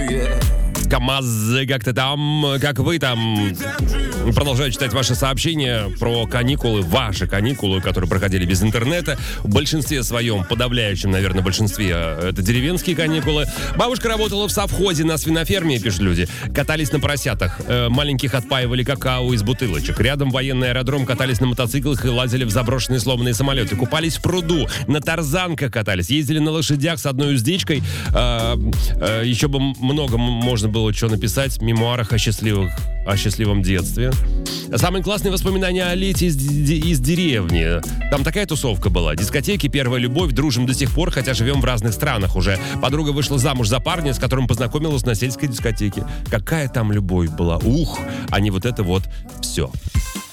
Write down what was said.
КамАЗ, как ты там, как вы там. Продолжаю читать ваши сообщения про каникулы, ваши каникулы, которые проходили без интернета. В большинстве своем, подавляющем, наверное, большинстве, это деревенские каникулы. Бабушка работала в совхозе на свиноферме, пишут люди. Катались на поросятах, маленьких отпаивали какао из бутылочек. Рядом военный аэродром, катались на мотоциклах и лазили в заброшенные сломанные самолеты. Купались в пруду, на тарзанках катались, ездили на лошадях с одной уздечкой. Еще бы много можно было что написать в мемуарах о счастливом детстве. Самые классные воспоминания о лете из деревни. Там такая тусовка была. Дискотеки, первая любовь, дружим до сих пор, хотя живем в разных странах уже. Подруга вышла замуж за парня, с которым познакомилась на сельской дискотеке. Какая там любовь была. Ух, а не вот это вот все.